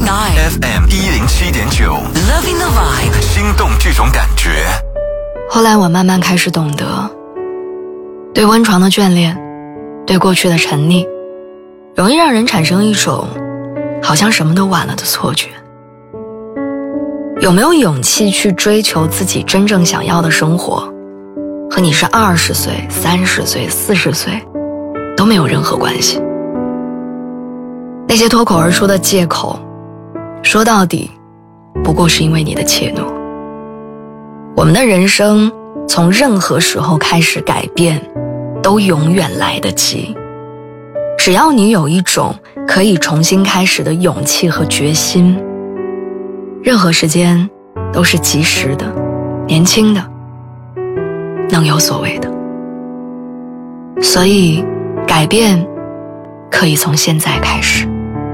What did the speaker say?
FM 107.9 Loving the vibe， 心动这种感觉。 后来我慢慢开始懂得，对温床的眷恋，对过去的沉溺，容易让人产生一种好像什么都晚了的错觉。有没有勇气去追求自己真正想要的生活，和你是20岁、30岁、40岁都没有任何关系。那些脱口而出的借口，说到底不过是因为你的怯懦。我们的人生从任何时候开始改变都永远来得及，只要你有一种可以重新开始的勇气和决心，任何时间都是及时的、年轻的、能有所谓的。所以改变可以从现在开始。